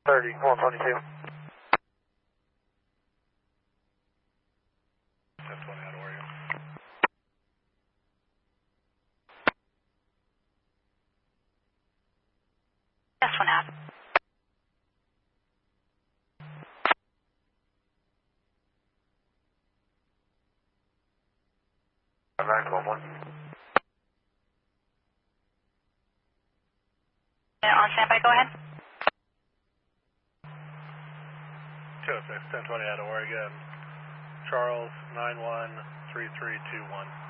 30, 122. 1020 out of Oregon. Yes, 1 half. I'm 911. On standby, go ahead. 206, 1020 out of Oregon. Charles, 913321.